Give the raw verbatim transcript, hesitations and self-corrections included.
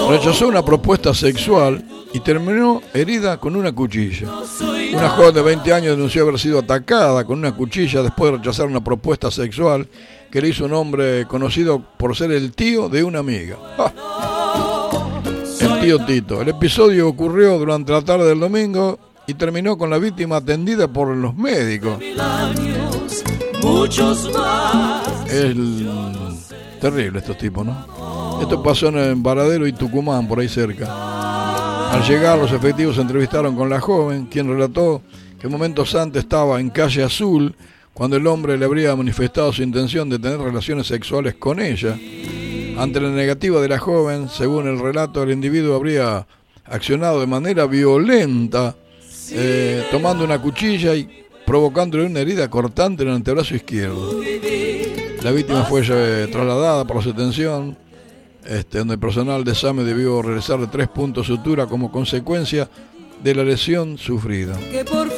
Rechazó una propuesta sexual y terminó herida con una cuchilla. Una joven de veinte años denunció haber sido atacada con una cuchilla después de rechazar una propuesta sexual que le hizo un hombre conocido por ser el tío de una amiga. ¡Ja! El tío Tito. El episodio ocurrió durante la tarde del domingo y terminó con la víctima atendida por los médicos. Es terrible estos tipos, ¿no? Esto pasó en Varadero y Tucumán, por ahí cerca. Al llegar, los efectivos se entrevistaron con la joven, quien relató que momentos antes estaba en Calle Azul cuando el hombre le habría manifestado su intención de tener relaciones sexuales con ella. Ante la negativa de la joven, según el relato, el individuo habría accionado de manera violenta, eh, tomando una cuchilla y provocándole una herida cortante en el antebrazo izquierdo. La víctima fue eh, trasladada por su atención, este, donde el personal de SAME debió realizarle tres puntos de sutura como consecuencia de la lesión sufrida.